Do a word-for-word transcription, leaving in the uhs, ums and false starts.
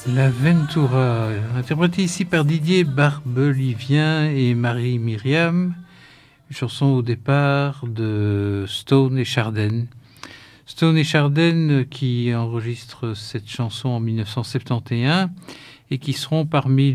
La Ventura, interprétée ici par Didier Barbelivien et Marie Myriam, une chanson au départ de Stone et Chardin. Stone et Chardin qui enregistrent cette chanson en mille neuf cent soixante et onze et qui seront parmi